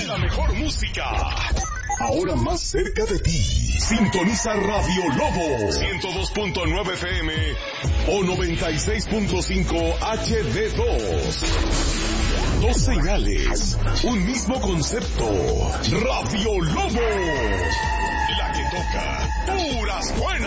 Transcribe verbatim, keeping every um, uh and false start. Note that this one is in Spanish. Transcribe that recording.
La mejor música, ahora más cerca de ti. Sintoniza Radio Lobo ciento dos punto nueve F M o noventa y seis punto cinco H D dos. Dos señales, un mismo concepto. Radio Lobo, la que toca puras buenas.